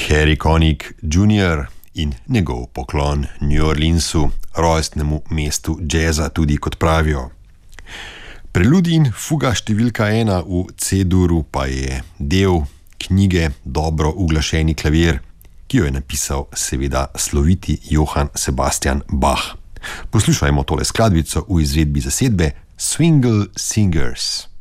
Harry Connick Jr. in njegov poklon New Orleansu, rojstnemu mestu jazza, tudi kot pravijo. Preludij in fuga številka 1 v C-duru pa je del knjige Dobro uglašeni klavir, ki jo je napisal seveda sloviti Johann Sebastian Bach. Poslušajmo tole skladbico v izvedbi zasedbe Swingle Singers.